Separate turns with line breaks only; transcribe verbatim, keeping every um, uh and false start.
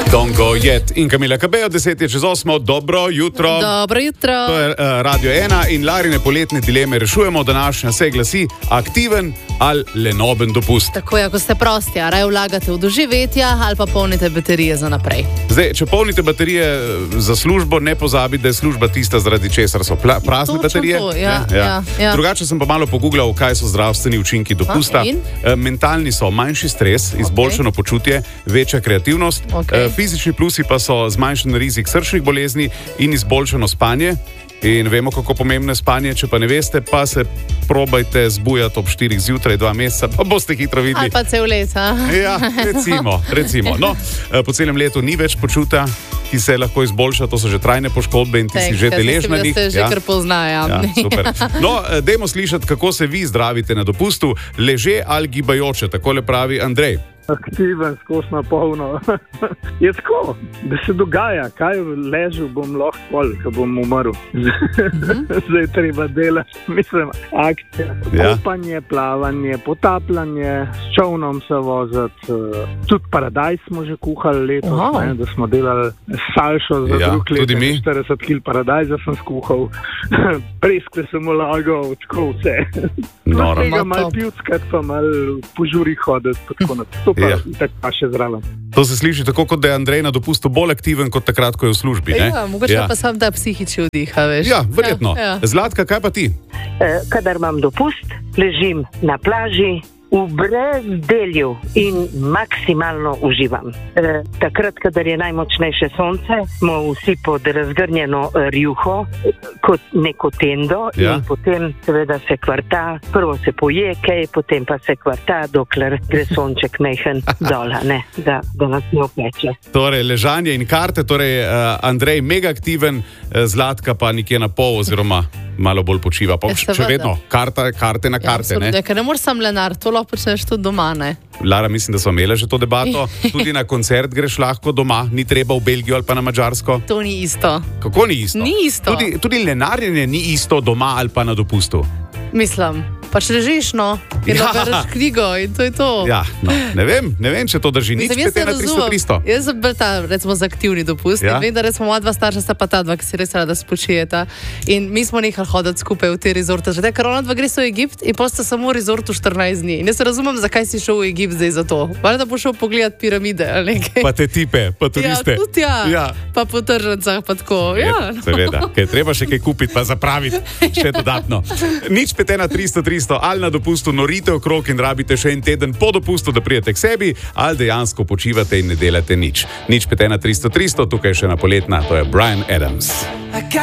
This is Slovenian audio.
Dongo Jet in Kamila Kabeo, deset je čez osmo, dobro jutro.
Dobro jutro.
To je uh, Radio ena in Larine poletne dileme rešujemo. Današnja se glasi: aktiven ali lenoben dopust.
Tako je, ako ste prosti, a raje vlagate v doživetja ali pa polnite baterije za naprej.
Zdaj, če polnite baterije za službo, ne pozabite, da je služba tista, zaradi česar so pla- prazne
Točno
baterije.
to, ja, ja, ja.
Drugače sem pa malo pogooglal, kaj so zdravstveni učinki dopusta.
A,
e, mentalni so manjši stres, izboljšano okay. počutje, večja kreativnost.
Okay.
E, fizični plusi pa so zmanjšan rizik srčnih bolezni in izboljšano spanje. In vemo, kako pomembno je spanje, če pa ne veste, pa se probajte zbujati ob štirih zjutraj, dva meseca, pa boste hitro videli.
Ali pa cel let, a?
Ja, recimo, recimo. No, po celem letu ni več počuta, ki se lahko izboljša, to so že trajne poškodbe in ti
Tek,
si že deležen na njih.
Se že
ja.
kar poznajo.
Ja, super. No, dajmo slišati, kako se vi zdravite na dopustu, leže ali gibajoče, takole pravi Andrej.
Aktiven, skozi na polno. Je tako, da se dogaja, kaj ležal bom lahko pol, ko bom umrl. Zdaj treba delati, mislim, akcija.
Ja.
Kopanje, plavanje, potapljanje, s čovnom se voziti. Tudi paradajz smo že kuhali letos,
Wow.
ne, da smo delali salšo za
Ja,
drug let.
tudi mi.
štirideset kilogramov paradajza sem skuhal, preskve sem ulagal, tako vse.
Noro.
Tega
Ma,
malo
top.
pivskat, pa malo po žuri hoditi, pa tako naprej. To pa
Ja.
tako pa še zraven.
To se sliši tako, kot da je Andrej na dopustu bolj aktiven kot takrat, ko je v službi. Ne?
Ja, mogoče ja. pa sam ta psihični vdih, a veš.
Ja, verjetno.
Ja, ja.
Zlatka, kaj pa ti?
Eh, kadar imam dopust, ležim na plaži v brezdelju in maksimalno uživam. Eh, takrat, kadar je najmočnejše sonce, smo vsi pod razgrnjeno eh, rjuho, eh, kot neko tendo
Ja.
in potem seveda se kvarta, prvo se poje kaj, potem pa se kvarta, dokler gre sonček mehen dol, ne, da, da nas ne opeče.
Torej, ležanje in karte, torej uh, Andrej mega aktiven, uh, Zlatka pa nekje na pol oziroma malo bolj počiva. Pa
Ja,
še
seveda.
vedno, karta, karte na karte.
Ja,
Ne?
ker ne moreš sam lenar, to lahko počneš tudi doma, ne?
Lara, mislim, da smo imeli že to debato. Tudi na koncert greš lahko doma, ni treba v Belgijo ali pa na Madžarsko.
To ni isto.
Kako ni isto?
Ni isto.
Tudi, tudi lenarjenje ni isto doma ali pa na dopustu.
Mislim, pač ležiš, no, in
Ja.
ja. bereš knjigo in to je to.
Ja, no, ne vem, ne vem, če to drži. Nič
Mislim, jaz
pet
se
ena tristo
razumem.
tristo.
Jaz sem bil ta, recimo, za aktivni dopust.
Ja.
Ja. Vem, da recimo moja dva starša sta pa ta dva, ki si res rada spočijeta. In mi smo nehali hoditi skupaj v te rezorte. Že te, ker ona dva gre v Egipt in pa sta samo v rezortu štirinajst dni. In jaz se razumem, zakaj si šel v Egipt zdaj za to. Valjda bo šel pogledat piramide ali nekaj.
Pa te tipe, pa
Ja,
turiste.
tudi ja.
Ja.
Pa po tržnicah, pa tako. Ja.
Seveda, ker treba še kaj kupiti, pa zapraviti še dodatno. Nič pet ena tristo tristo, ali na dopustu norite okrog in rabite še en teden po dopustu, da prijete k sebi, ali dejansko počivate in ne delate nič. Nič pet ena tristo tristo, tukaj še ena poletna, to je Bryan Adams.